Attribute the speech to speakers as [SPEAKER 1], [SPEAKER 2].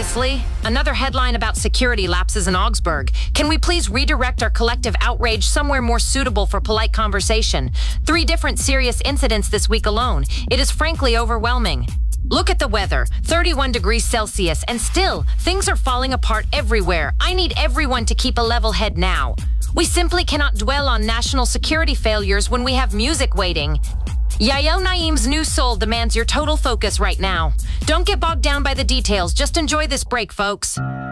[SPEAKER 1] Seriously? Another headline about security lapses in Augsburg. Can we please redirect our collective outrage somewhere more suitable for polite conversation? 3 different serious incidents this week alone. It is frankly overwhelming. Look at the weather, 31 degrees Celsius, and still, things are falling apart everywhere. I need everyone to keep a level head now. We simply cannot dwell on national security failures when we have music waiting. Yael Naim's new soul demands your total focus right now. Don't get bogged down by the details, just enjoy this break, folks.